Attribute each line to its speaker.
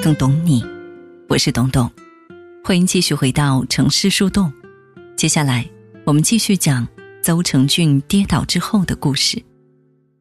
Speaker 1: 更懂你。我是董董，欢迎继续回到城市树洞。接下来我们继续讲邹成俊跌倒之后的故事。